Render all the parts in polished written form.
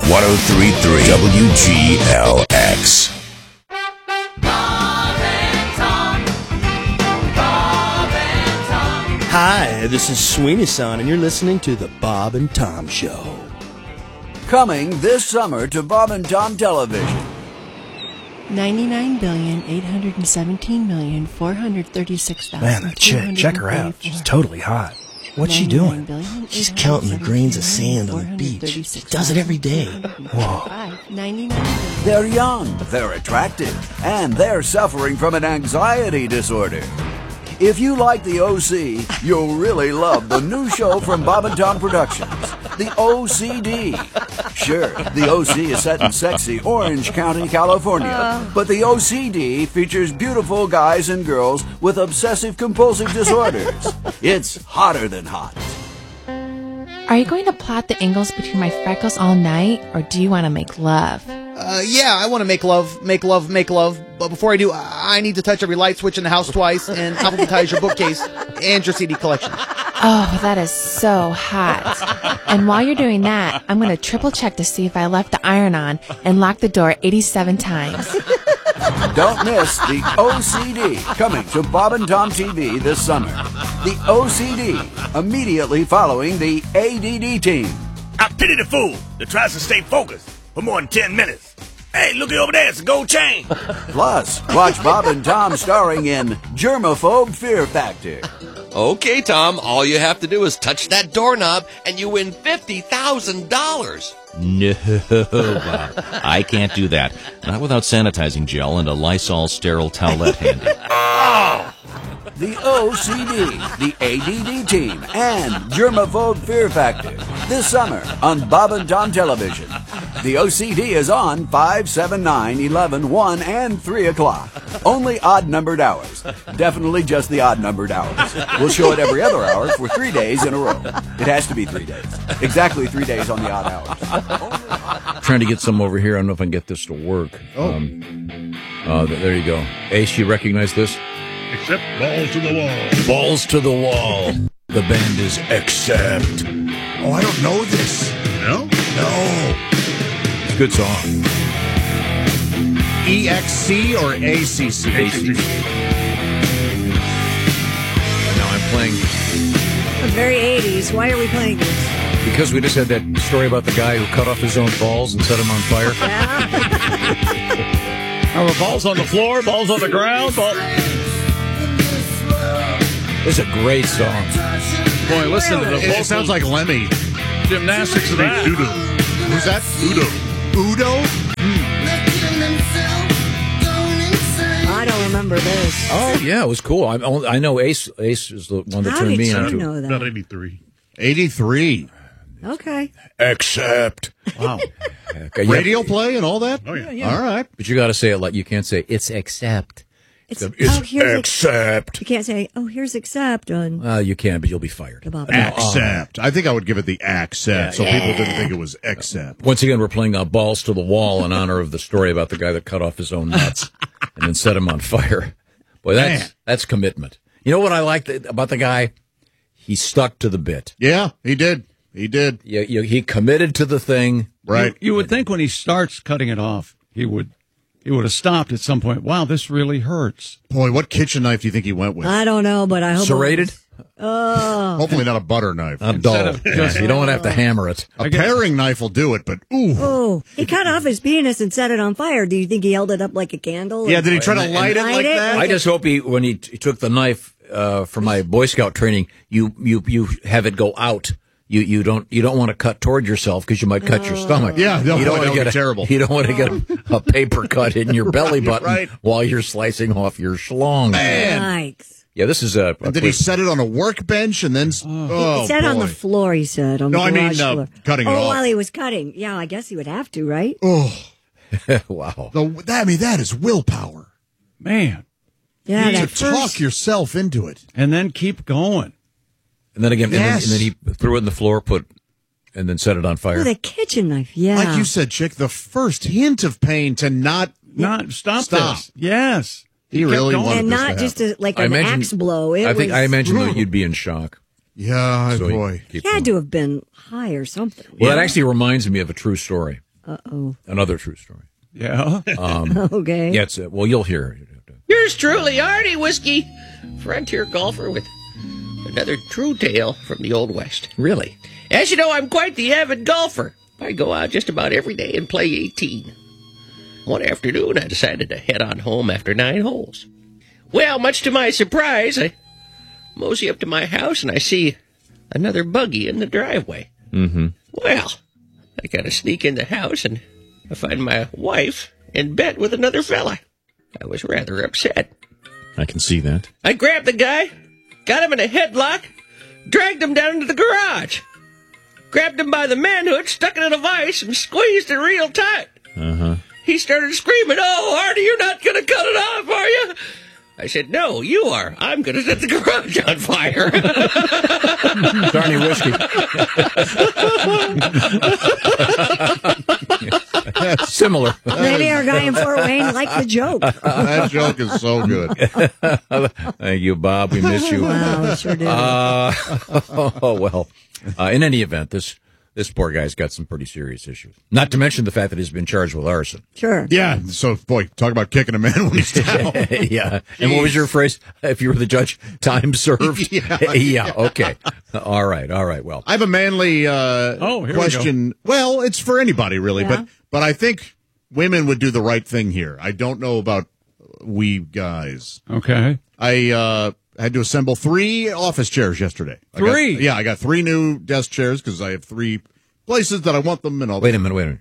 103.3 WGLX. Hi, this is Sweeney Son, and you're listening to The Bob and Tom Show. Coming this summer to Bob and Tom Television. 99,817,436,000. Man, that chick, check her out. She's totally hot. What's she doing? She's counting the grains of sand on the beach. She does it every day. Whoa. They're young, they're attractive, and they're suffering from an anxiety disorder. If you like the OC, you'll really love the new show from Bob and Tom Productions, The OCD. Sure, the OC is set in sexy Orange County, California, but the OCD features beautiful guys and girls with obsessive-compulsive disorders. It's hotter than hot. Are you going to plot the angles between my freckles all night, or do you want to make love? Yeah, I want to make love. But before I do, I need to touch every light switch in the house twice and alphabetize your bookcase and your CD collection. Oh, that is so hot. And while you're doing that, I'm going to triple check to see if I left the iron on and lock the door 87 times. Don't miss the OCD, coming to Bob and Tom TV this summer. The OCD, immediately following the ADD team. I pity the fool that tries to stay focused for more than 10 minutes. Hey, look over there, it's a gold chain. Plus, watch Bob and Tom starring in Germaphobe Fear Factor. Okay, Tom, all you have to do is touch that doorknob and you win $50,000. No, Bob. I can't do that. Not without sanitizing gel and a Lysol sterile towelette handy. The OCD, the ADD team, and Germaphobe Fear Factor this summer on Bob and Tom Television. The OCD is on 5, 7, 9, 11, 1, and 3 o'clock. Only odd-numbered hours. Definitely just the odd-numbered hours. We'll show it every other hour for 3 days in a row. It has to be 3 days. Exactly 3 days on the odd hours. Trying to get some over here. I don't know if I can get this to work. There you go. Ace, you recognize this? Except balls to the wall. Balls to the wall. The band is Accept. Oh, I don't know this. No? No. It's a good song. EXC or ACC? ACC. And now I'm playing... Very 80s. Why are we playing this? Because we just had that story about the guy who cut off his own balls and set them on fire. Yeah. There were balls on the floor, balls on the ground. It's a great song. Boy, listen to the vocals. It sounds like Lemmy. Gymnastics of that. Udo. Who's that? Udo. Udo? I don't remember this. Oh, yeah, it was cool. I know Ace is the one that turned me How onto it. did you know that? About 83. 83. Okay. Accept. Wow. Radio play and all that? Oh, yeah. All right. But you got to say it like you can't say it's accept. It's Accept. You can't say, here's accept. You can, but you'll be fired. Accept. I think I would give it the accept so people didn't think it was accept. Once again, we're playing Balls to the Wall in honor of the story about the guy that cut off his own nuts and then set him on fire. Boy, that's commitment. You know what I liked about the guy? He stuck to the bit. Yeah, he did. He did. He committed to the thing. Right. You would think when he starts cutting it off, he would have stopped at some point. Wow, this really hurts. Boy, what kitchen knife do you think he went with? I don't know, but I hope serrated. Hopefully not a butter knife. Not dull. You don't want to have to hammer it. A paring knife will do it, but ooh. Oh, he cut off his penis and set it on fire. Do you think he held it up like a candle? Yeah, did he try to light it like that? I just hope when he took the knife from my Boy Scout training, you have it go out. You don't want to cut toward yourself because you might cut your stomach. Yeah, you don't want to get terrible. You don't want to get a paper cut in your belly button right. while you're slicing off your schlong. Man. Yeah, this is a. And did he set it on a workbench and then? He set it on the floor. He said on the garage floor. Cutting it off. While he was cutting. Yeah, I guess he would have to, right? Oh, wow. That is willpower, man. Yeah, to talk yourself into it and then keep going. And then again, and then he threw it in the floor, and then set it on fire. With a kitchen knife, yeah. Like you said, Chick, the first hint of pain to not stop this. Yes. He really wanted and this not to just an axe blow. I imagine that you'd be in shock. Yeah, boy. He had to have been high or something. Well, that actually reminds me of a true story. Uh-oh. Another true story. Yeah. Okay. Yeah, well, you'll hear. Yours truly, Artie Whiskey, frontier golfer with another true tale from the Old West. Really? As you know, I'm quite the avid golfer. I go out just about every day and play 18. One afternoon, I decided to head on home after 9 holes. Well, much to my surprise, I mosey up to my house and I see another buggy in the driveway. Mm-hmm. Well, I gotta sneak in the house and I find my wife in bed with another fella. I was rather upset. I can see that. I grabbed the guy, got him in a headlock, dragged him down into the garage, grabbed him by the manhood, stuck it in a vise, and squeezed it real tight. Uh-huh. He started screaming, "Oh, Artie, you're not going to cut it off, are you?" I said, "No, you are. I'm going to set the garage on fire." Darny Whiskey. Similar. Maybe our guy in Fort Wayne liked the joke. That joke is so good. Thank you, Bob. We miss you. Wow, we sure do. Well, in any event, this poor guy's got some pretty serious issues. Not to mention the fact that he's been charged with arson. Sure. Yeah. So, boy, talk about kicking a man when he's down. Yeah. And what was your phrase? If you were the judge, time served? Yeah. Okay. All right. Well, I have a manly here question. Well, it's for anybody, really. Yeah. But I think women would do the right thing here. I don't know about we guys. Okay. I had to assemble 3 office chairs yesterday. I got 3 new desk chairs because I have 3 places that I want them and all. Wait a minute.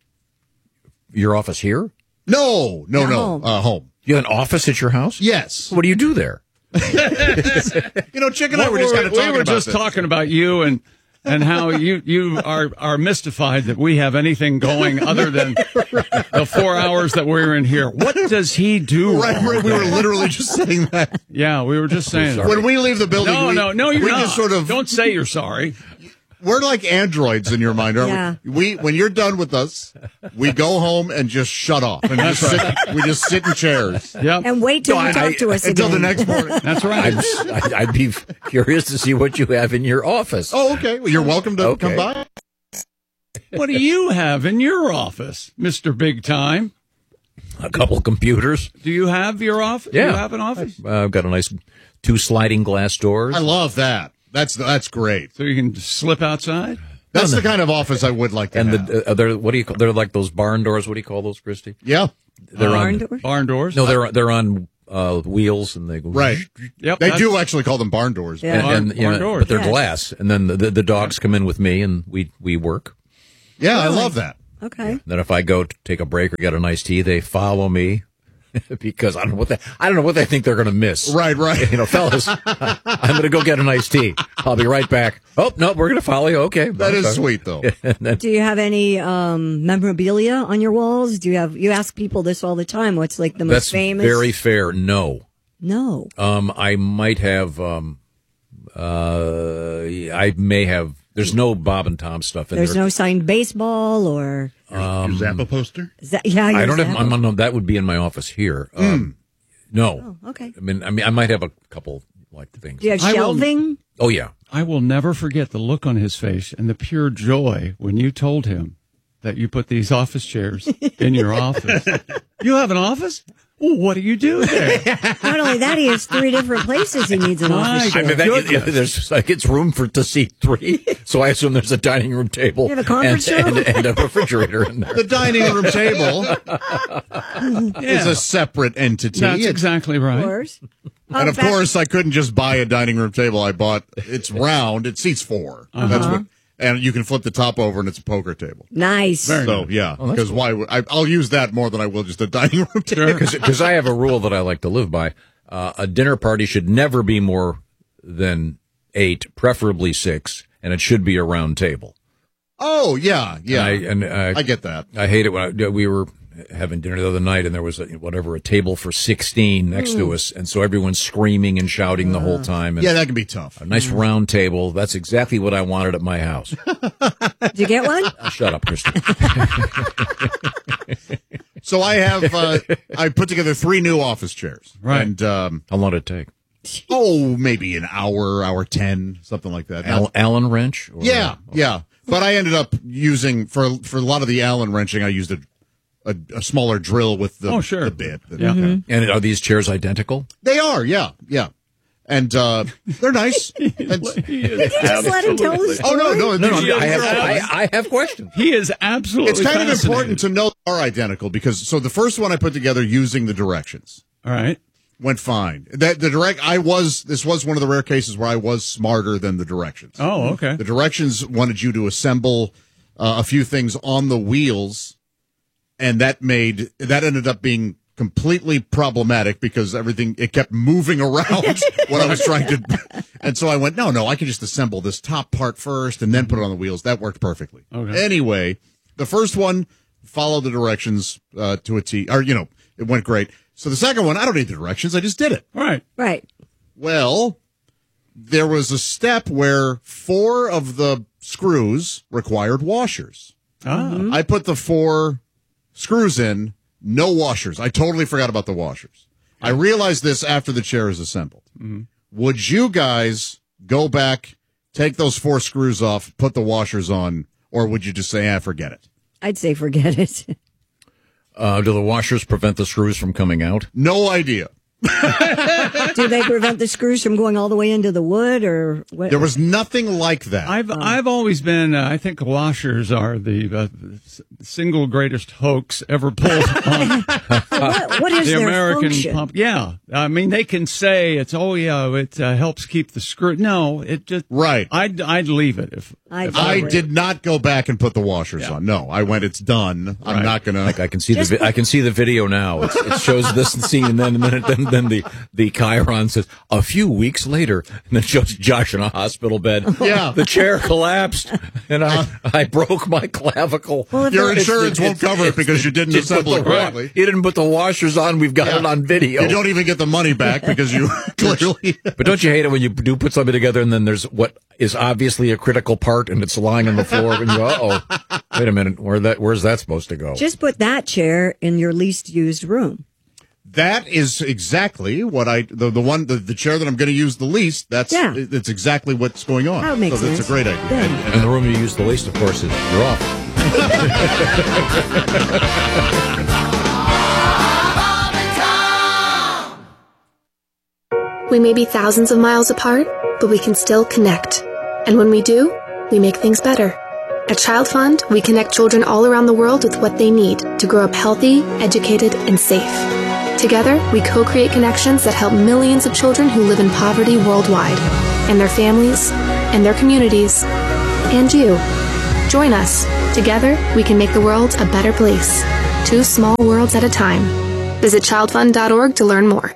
Your office here? No. Home. You have an office at your house? Yes. What do you do there? Chick and I were just kind of talking about We were just this. talking about you and how you are mystified that we have anything going other than the 4 hours that we're in here. What does he do? Right. We were literally just saying that. Yeah, we were just saying. When we leave the building, No, you're we not. just sort of Don't say you're sorry. We're like androids in your mind, aren't Yeah. we? When you're done with us, we go home and just shut off and we just sit in chairs. Yep. And wait till you talk to us until again. the next morning. That's right. I'd be curious to see what you have in your office. Oh, okay. Well, you're welcome to come by. What do you have in your office, Mr. Big Time? A couple computers. Do you have your office? Yeah. Do you have an office? I've got a nice 2 sliding glass doors. I love that. That's great. So you can slip outside? That's the kind of office I would like to have. And they're what do you call? They're like those barn doors. What do you call those, Christy? Yeah. They're Barn on doors? Barn doors? No, they're on wheels and they go Right. Yep. They do actually call them barn doors. Yeah. and Barn doors. but they're Yes. glass. And then the dogs come in with me and we work. Yeah, I love that. Okay. Then if I go to take a break or get a nice tea, they follow me. Because I don't know what they think they're going to miss. Right. Fellas, I'm going to go get a nice tea. I'll be right back. Oh, no, we're going to follow you. Okay. That is sweet, though. Do you have any memorabilia on your walls? You ask people this all the time. What's like the most That's famous? very fair. No. No. I might have, I may have, there's no Bob and Tom stuff in There's there. no signed baseball or. Your Zappa poster? Yeah, I don't have, no, that would be in my office here. No. Oh, okay. I mean, I might have a couple like things. Do you have shelving? Oh, yeah. I will never forget the look on his face and the pure joy when you told him that you put these office chairs in your office. You have an office? Well, what do you do there? Not only that, he has 3 different places he needs an office. I mean, there's like it's room to seat 3, so I assume there's a dining room table. You have a conference room? And a refrigerator in there. The dining room table is a separate entity. That's exactly right. Of course. And of course, I couldn't just buy a dining room table. I bought, it's round, it seats 4. That's what. And you can flip the top over, and it's a poker table. Nice. So, yeah, because I'll use that more than I will just a dining room table. Because I have a rule that I like to live by. A dinner party should never be more than 8, preferably 6, and it should be a round table. Oh, yeah. And I get that. I hate it when we were having dinner the other night, and there was a table for 16 next to us, and so everyone's screaming and shouting the whole time. And Yeah, that can be tough. a nice round table. That's exactly what I wanted at my house. Did you get one? Shut up, Christy. So I have, I put together 3 new office chairs. Right. And, How long did it take? maybe an hour 10, something like that. Allen wrench? Or, Yeah. But I ended up using, for a lot of the Allen wrenching, I used a smaller drill with the bit. Yeah. And are these chairs identical? They are, yeah. And they're nice. Did you just let him tell the story? Oh, no. I have questions. He is absolutely It's kind of fascinated. important to know they are identical because the first one I put together using the directions. All right. Went fine. This was one of the rare cases where I was smarter than the directions. Oh, okay. The directions wanted you to assemble a few things on the wheels, and that ended up being completely problematic because it kept moving around when I was trying to. And so I went, no, I can just assemble this top part first and then put it on the wheels. That worked perfectly. Okay. Anyway, the first one followed the directions to a T, or it went great. So the second one, I don't need the directions. I just did it. Right. Well, there was a step where 4 of the screws required washers. I put the 4 screws in, no washers. I totally forgot about the washers. I realized this after the chair is assembled. Mm-hmm. Would you guys go back, take those 4 screws off, put the washers on, or would you just say, forget it? I'd say forget it. Do the washers prevent the screws from coming out? No idea. Do they prevent the screws from going all the way into the wood, or what? There was nothing like that. I've always been. I think washers are the single greatest hoax ever pulled on what is the their American function? pump. Yeah, I mean they can say it's it helps keep the screw. No, it just right. I'd leave it if I did not go back and put the washers on. No, I went. It's done. I'm not gonna. I can see I can see the video now. It shows this scene, and then the Chiron says a few weeks later, and then shows Josh in a hospital bed. Yeah, the chair collapsed, and I broke my clavicle. Well, your insurance won't cover it because you didn't assemble it correctly. You didn't put the washers on. We've got it on video. You don't even get the money back because you clearly. But don't you hate it when you do put something together and then there's what is obviously a critical part and it's lying on the floor and you go, wait a minute, where's that supposed to go? Just put that chair in your least used room. That is exactly what the chair that I'm going to use the least. That's exactly what's going on. That makes sense. That's a great idea. Yeah. And the room you use the least, of course, is your office. We may be thousands of miles apart, but we can still connect. And when we do, we make things better. At Child Fund, we connect children all around the world with what they need to grow up healthy, educated, and safe. Together, we co-create connections that help millions of children who live in poverty worldwide, and their families, and their communities, and you. Join us. Together, we can make the world a better place. 2 small worlds at a time. Visit childfund.org to learn more.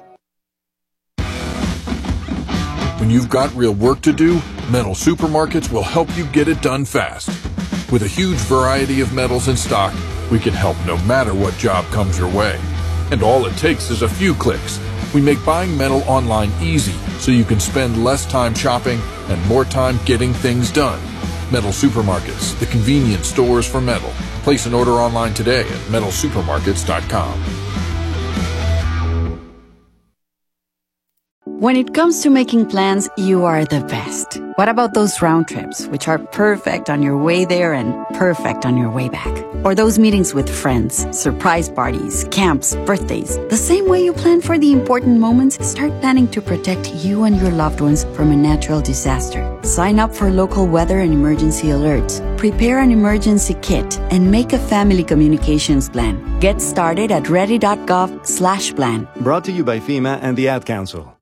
When you've got real work to do, Metal Supermarkets will help you get it done fast. With a huge variety of metals in stock, we can help no matter what job comes your way. And all it takes is a few clicks. We make buying metal online easy so you can spend less time shopping and more time getting things done. Metal Supermarkets, the convenient stores for metal. Place an order online today at metalsupermarkets.com. When it comes to making plans, you are the best. What about those round trips, which are perfect on your way there and perfect on your way back? Or those meetings with friends, surprise parties, camps, birthdays. The same way you plan for the important moments, start planning to protect you and your loved ones from a natural disaster. Sign up for local weather and emergency alerts. Prepare an emergency kit and make a family communications plan. Get started at ready.gov/plan. Brought to you by FEMA and the Ad Council.